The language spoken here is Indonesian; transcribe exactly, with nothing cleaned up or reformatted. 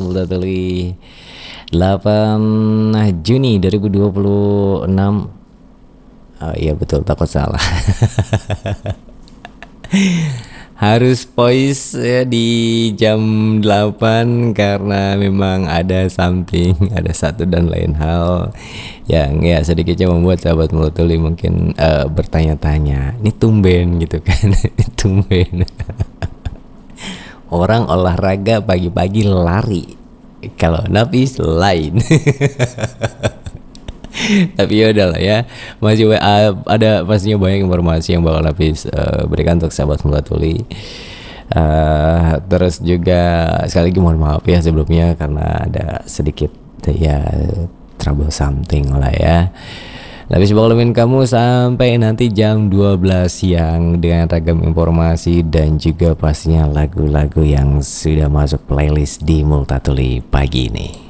Multatuli. Delapan Juni dua ribu dua puluh enam. Oh iya betul, takut salah. Harus voice ya di jam delapan karena memang ada something, ada satu dan lain hal yang ya sedikitnya membuat sahabat Multatuli mungkin uh, bertanya-tanya, ini tumben gitu kan. Ini tumben. Orang olahraga pagi-pagi lari, kalau Nafis lain. Tapi ya udahlah ya, masih uh, ada pastinya banyak informasi yang bakal Nafis uh, berikan untuk sahabat Multatuli. Uh, terus juga sekali lagi mohon maaf ya sebelumnya karena ada sedikit ya trouble something lah ya. Nafis bakal nemenin kamu sampai nanti jam dua belas siang dengan ragam informasi dan juga pastinya lagu-lagu yang sudah masuk playlist di Multatuli pagi ini.